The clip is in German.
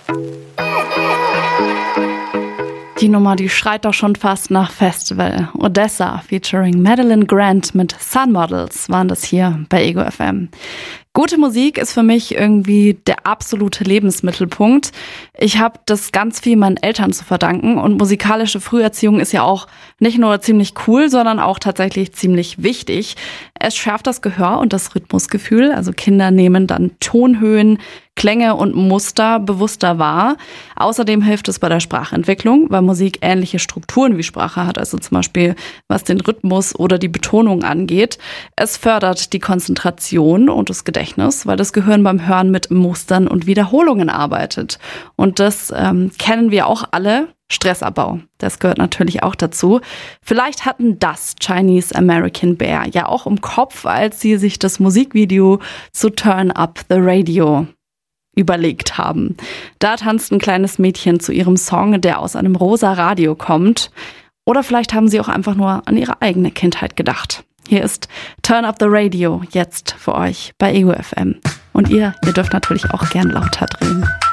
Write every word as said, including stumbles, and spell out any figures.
Die Nummer, die schreit doch schon fast nach Festival. Odessa featuring Madeline Grant mit Sun Models waren das hier bei Ego F M. Gute Musik ist für mich irgendwie der absolute Lebensmittelpunkt. Ich habe das ganz viel meinen Eltern zu verdanken und musikalische Früherziehung ist ja auch nicht nur ziemlich cool, sondern auch tatsächlich ziemlich wichtig. Es schärft das Gehör und das Rhythmusgefühl, also Kinder nehmen dann Tonhöhen, Klänge und Muster bewusster wahr. Außerdem hilft es bei der Sprachentwicklung, weil Musik ähnliche Strukturen wie Sprache hat, also zum Beispiel was den Rhythmus oder die Betonung angeht. Es fördert die Konzentration und das Gedächtnis, weil das Gehirn beim Hören mit Mustern und Wiederholungen arbeitet. Und das ähm, kennen wir auch alle. Stressabbau, das gehört natürlich auch dazu. Vielleicht hatten das Chinese American Bear ja auch im Kopf, als sie sich das Musikvideo zu Turn Up the Radio überlegt haben. Da tanzt ein kleines Mädchen zu ihrem Song, der aus einem rosa Radio kommt. Oder vielleicht haben sie auch einfach nur an ihre eigene Kindheit gedacht. Hier ist Turn Up the Radio jetzt für euch bei Ego F M. Und ihr, ihr dürft natürlich auch gern lauter drehen.